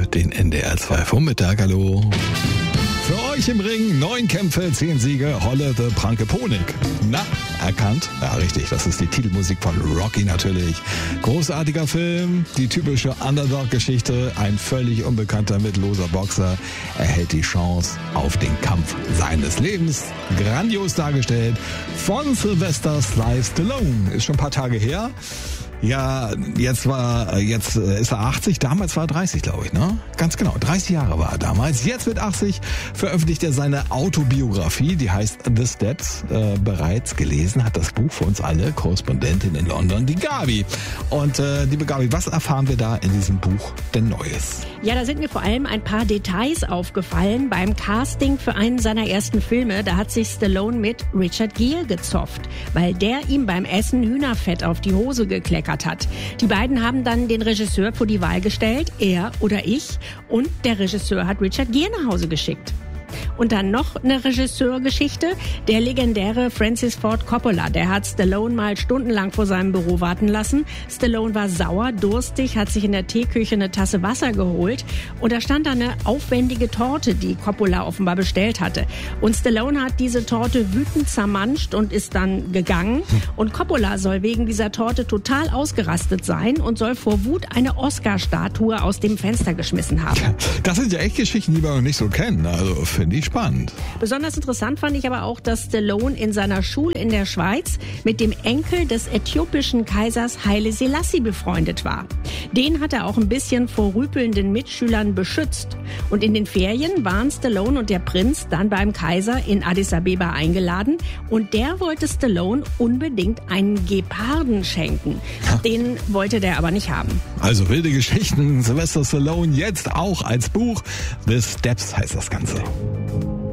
den NDR 2 Vormittag. Hallo. Für euch im Ring 9 Kämpfe, 10 Siege, Holle the Pranke Ponik. Na, erkannt? Ja, richtig, das ist die Titelmusik von Rocky natürlich. Großartiger Film, die typische Underdog-Geschichte. Ein völlig unbekannter mittelloser Boxer erhält die Chance auf den Kampf seines Lebens. Grandios dargestellt von Sylvester Sly Stallone. Ist schon ein paar Tage her. Ja, jetzt ist er 80, damals war er 30, glaube ich, ne? Ganz genau, 30 Jahre war er damals. Jetzt mit 80 veröffentlicht er seine Autobiografie, die heißt The Steps. Bereits gelesen hat das Buch für uns alle, Korrespondentin in London, die Gabi. Und liebe Gabi, was erfahren wir da in diesem Buch denn Neues? Ja, da sind mir vor allem ein paar Details aufgefallen beim Casting für einen seiner ersten Filme. Da hat sich Stallone mit Richard Gere gezofft, weil der ihm beim Essen Hühnerfett auf die Hose gekleckert hat. Die beiden haben dann den Regisseur vor die Wahl gestellt, er oder ich, und der Regisseur hat Richard Gere nach Hause geschickt. Und dann noch eine Regisseurgeschichte. Der legendäre Francis Ford Coppola, der hat Stallone mal stundenlang vor seinem Büro warten lassen. Stallone war sauer, durstig, hat sich in der Teeküche eine Tasse Wasser geholt. Und da stand da eine aufwendige Torte, die Coppola offenbar bestellt hatte. Und Stallone hat diese Torte wütend zermanscht und ist dann gegangen. Und Coppola soll wegen dieser Torte total ausgerastet sein und soll vor Wut eine Oscar-Statue aus dem Fenster geschmissen haben. Das sind ja echt Geschichten, die wir noch nicht so kennen. Also finde ich spannend. Besonders interessant fand ich aber auch, dass Stallone in seiner Schule in der Schweiz mit dem Enkel des äthiopischen Kaisers Haile Selassie befreundet war. Den hat er auch ein bisschen vor rüpelnden Mitschülern beschützt. Und in den Ferien waren Stallone und der Prinz dann beim Kaiser in Addis Abeba eingeladen. Und der wollte Stallone unbedingt einen Geparden schenken. Den wollte der aber nicht haben. Also wilde Geschichten, Sylvester Stallone jetzt auch als Buch. The Steps heißt das Ganze.